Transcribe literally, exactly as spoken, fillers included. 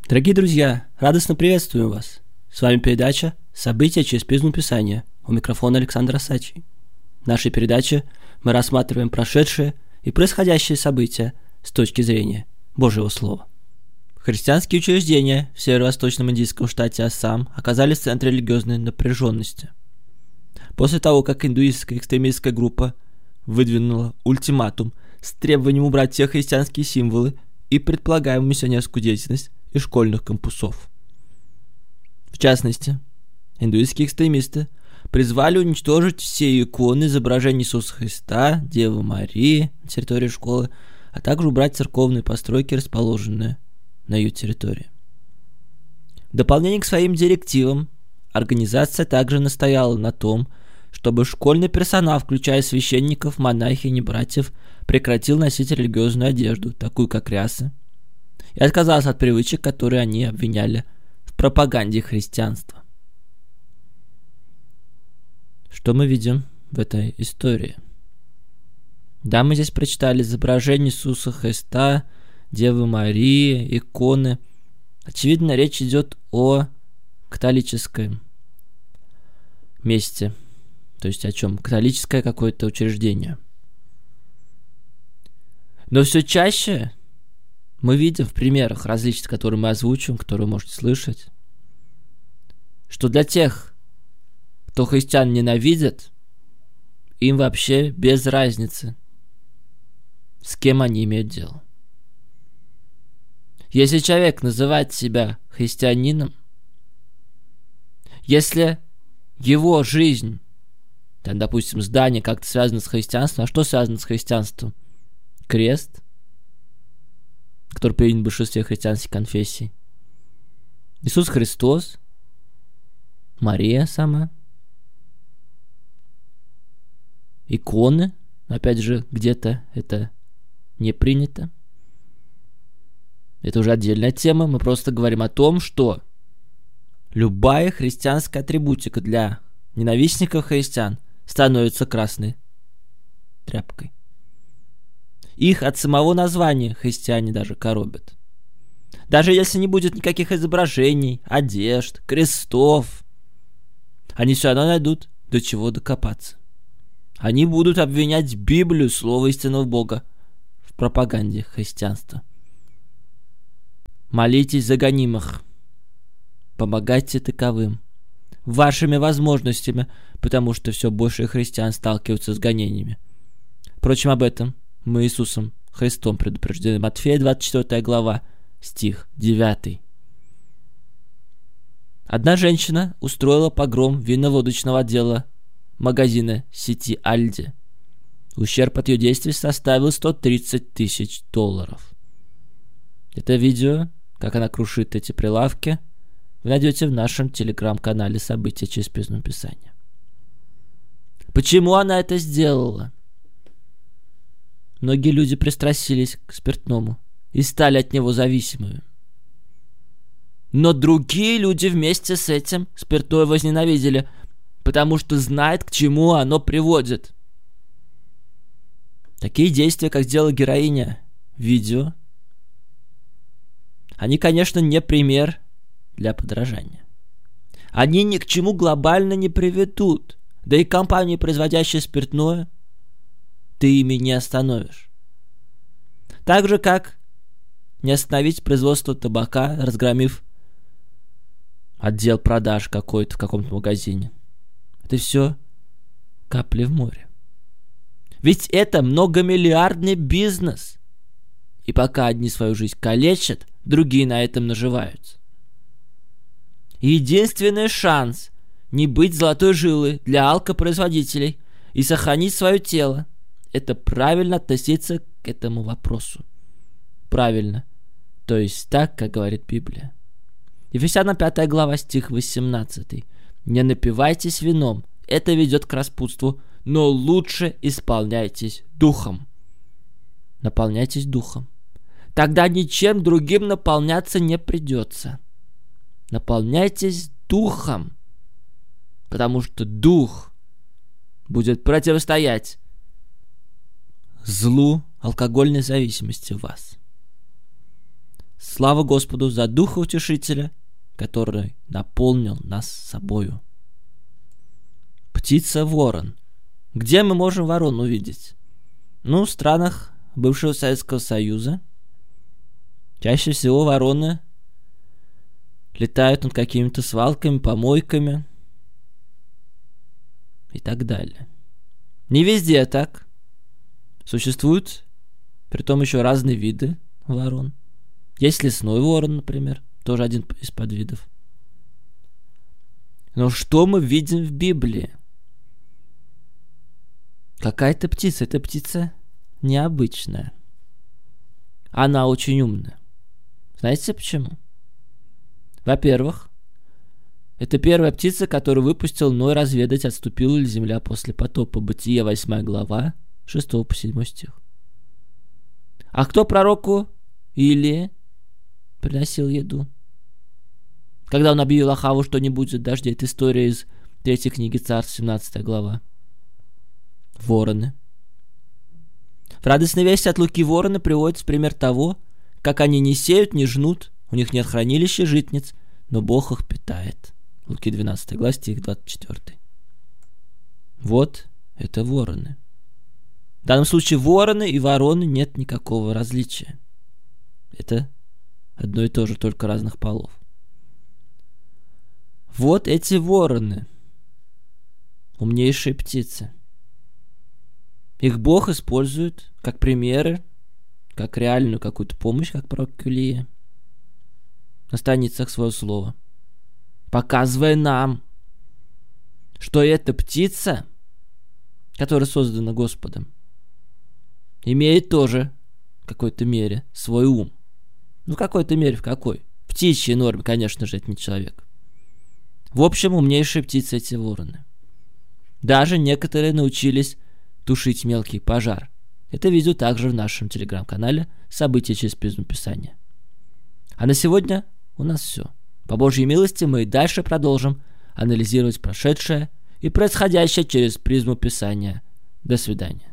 Дорогие друзья, радостно приветствую вас. С вами передача «События через призму Писания». У микрофона Александр Осадчий. В нашей передаче мы рассматриваем прошедшие и происходящие события с точки зрения Божьего Слова. Христианские учреждения в северо-восточном индийском штате Ассам оказались в центре религиозной напряженности. После того, как индуистская экстремистская группа выдвинула ультиматум с требованием убрать все христианские символы и предполагаемую миссионерскую деятельность из школьных кампусов. В частности, индуистские экстремисты призвали уничтожить все иконы изображений Иисуса Христа, Девы Марии на территории школы, а также убрать церковные постройки, расположенные на ее территории. В дополнение к своим директивам, организация также настояла на том, чтобы школьный персонал, включая священников, монахинь и братьев, прекратил носить религиозную одежду, такую как рясы, и отказался от привычек, которые они обвиняли в пропаганде христианства. Что мы видим в этой истории? Да, мы здесь прочитали изображение Иисуса Христа, Девы Марии, иконы. Очевидно, речь идет о католическом месте. То есть о чем? Католическое какое-то учреждение. Но все чаще мы видим в примерах различных, которые мы озвучим, которые вы можете слышать, что для тех, кто христиан ненавидит, им вообще без разницы, с кем они имеют дело. Если человек называет себя христианином, если его жизнь, там, допустим, здание как-то связано с христианством, а что связано с христианством? Крест, который принят в большинстве христианских конфессий. Иисус Христос, Мария сама, иконы, опять же, где-то это не принято. Это уже отдельная тема, мы просто говорим о том, что любая христианская атрибутика для ненавистников христиан становится красной тряпкой. Их от самого названия христиане даже коробят. Даже если не будет никаких изображений, одежд, крестов, они все равно найдут до чего докопаться. Они будут обвинять Библию, слово истинного Бога, в пропаганде христианства. Молитесь за гонимых. Помогайте таковым вашими возможностями, потому что все больше христиан сталкиваются с гонениями. Впрочем, об этом мы Иисусом Христом предупреждены. Матфея двадцать четвёртая глава, стих девятый. Одна женщина устроила погром винно-водочного отдела магазина сети Альди. Ущерб от ее действий составил сто тридцать тысяч долларов. Это видео, как она крушит эти прилавки, вы найдете в нашем телеграм-канале «События через призму Писания». Почему она это сделала? Многие люди пристрастились к спиртному и стали от него зависимыми. Но другие люди вместе с этим спиртное возненавидели, потому что знают, к чему оно приводит. Такие действия, как сделала героиня видео, они, конечно, не пример для подражания. Они ни к чему глобально не приведут. Да и компании, производящие спиртное, ты ими не остановишь. Так же, как не остановить производство табака, разгромив отдел продаж какой-то в каком-то магазине. Это все капли в море. Ведь это многомиллиардный бизнес. И пока одни свою жизнь калечат, другие на этом наживаются. Единственный шанс не быть золотой жилой для алкопроизводителей и сохранить свое тело – это правильно относиться к этому вопросу. Правильно. То есть так, как говорит Библия. Ефесянам пятая глава, стих восемнадцатый. «Не напивайтесь вином, это ведет к распутству, но лучше исполняйтесь духом». Наполняйтесь духом. Тогда ничем другим наполняться не придется. Наполняйтесь духом, потому что дух будет противостоять злу алкогольной зависимости в вас. Слава Господу за Духа Утешителя, который наполнил нас собою. Птица-ворон. Где мы можем ворон увидеть? Ну, в странах бывшего Советского Союза. Чаще всего вороны летают над какими-то свалками, помойками и так далее. Не везде так. Существуют, притом еще разные виды ворон. Есть лесной ворон, например, тоже один из подвидов. Но что мы видим в Библии? Какая-то птица. Эта птица необычная. Она очень умная. Знаете почему? Во-первых, это первая птица, которую выпустил Ной разведать, отступила ли земля после потопа. Бытие, восьмая глава, шестой по седьмой стих. А кто пророку Илии приносил еду? Когда он объявил Ахаву, что не будет дождя. Это история из третьей книги Царств, семнадцатая глава. Вороны. В радостной вести от Луки вороны приводится пример того, как они не сеют, не жнут, у них нет хранилища житниц, но Бог их питает. Луки двенадцатая глава, стих двадцать четвёртый. Вот это вороны. В данном случае вороны и вороны нет никакого различия. Это одно и то же, только разных полов. Вот эти вороны, умнейшие птицы. Их Бог использует как примеры, как реальную какую-то помощь, как пророк Илия, на страницах своего слова, показывая нам, что эта птица, которая создана Господом, имеет тоже в какой-то мере свой ум. Ну, в какой-то мере, в какой? В птичьей норме, конечно же, это не человек. В общем, умнейшие птицы эти вороны. Даже некоторые научились тушить мелкий пожар. Это видео также в нашем телеграм-канале «События через призму Писания». А на сегодня у нас все. По Божьей милости мы и дальше продолжим анализировать прошедшее и происходящее через призму Писания. До свидания.